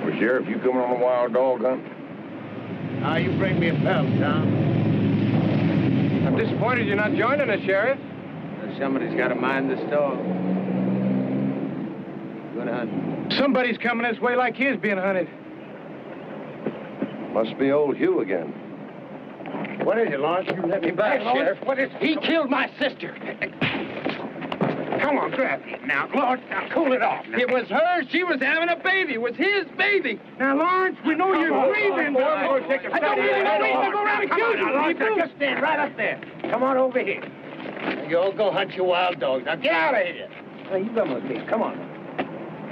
Well, Sheriff, you coming on a wild dog hunt? Now you bring me a pelt, Tom. I'm disappointed you're not joining us, Sheriff. Somebody's got to mind this dog. Gonna hunt. Somebody's coming this way like he's being hunted. Must be old Hugh again. What is it, Lawrence? You let me back, Sheriff. What is he killed my sister. Come on, grab me. Now, Lawrence, now cool it off. Now. It was her. She was having a baby. It was his baby. Now, Lawrence, we know you're grieving. I don't need to go around accusing people. Just stand right up there. Come on over here. You all go hunt your wild dogs. Now get out of here. Now, you come with me. Come on.